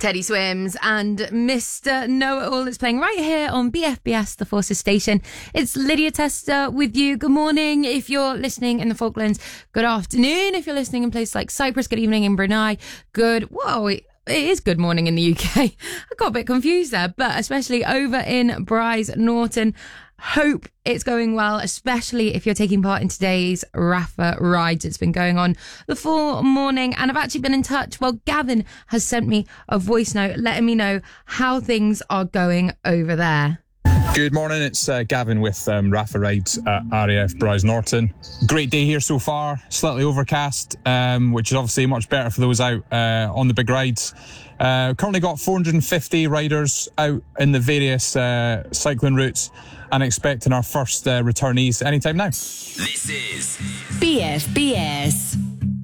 Teddy Swims and Mr. Know-It-All. It's playing right here on BFBS, the Forces station. It's Lydia Tester with you. Good morning if you're listening in the Falklands. Good afternoon if you're listening in places like Cyprus. Good evening in Brunei. It is good morning in the UK. I got a bit confused there, but especially over in Brize Norton. Hope it's going well, especially if you're taking part in today's Rapha Rides. It's been going on the full morning, and I've actually been in touch. Well, Gavin has sent me a voice note letting me know how things are going over there. Good morning, it's Gavin with Rapha Rides at RAF Brize Norton. Great day here so far, slightly overcast, which is obviously much better for those out on the big rides. Currently got 450 riders out in the various cycling routes and expecting our first returnees anytime now. This is BFBS.